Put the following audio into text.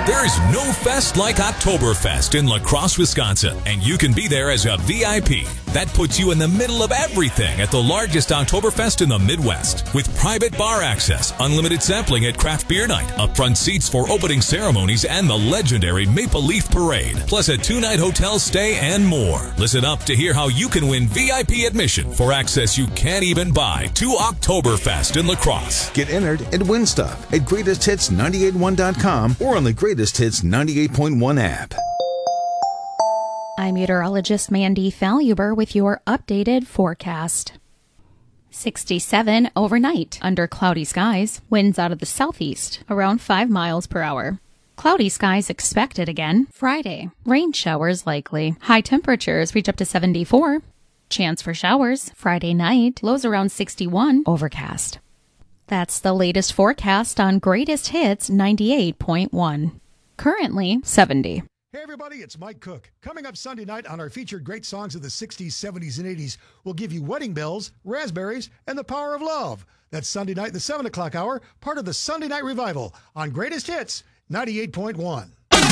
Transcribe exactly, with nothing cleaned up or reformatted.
There's no fest like Oktoberfest in La Crosse, Wisconsin, and you can be there as a V I P. That puts you in the middle of everything at the largest Oktoberfest in the Midwest. With private bar access, unlimited sampling at craft beer night, upfront seats for opening ceremonies, and the legendary Maple Leaf Parade, plus a two-night hotel stay and more. Listen up to hear how you can win V I P admission for access you can't even buy to Oktoberfest in La Crosse. Get entered and win stuff at greatest hits nine eight one dot com or on the Greatest Hits ninety-eight point one app. I'm meteorologist Mandy Faluber with your updated forecast. sixty-seven overnight under cloudy skies, winds out of the southeast around five miles per hour. Cloudy skies expected again Friday. Rain showers likely. High temperatures reach up to seventy-four. Chance for showers Friday night, lows around sixty-one, overcast. That's the latest forecast on Greatest Hits ninety-eight point one. Currently seventy. Hey everybody, it's Mike Cook. Coming up Sunday night on our featured great songs of the sixties, seventies, and eighties, we'll give you Wedding Bells, Raspberries, and The Power of Love. That's Sunday night in the seven o'clock hour, part of the Sunday Night Revival on Greatest Hits ninety-eight point one.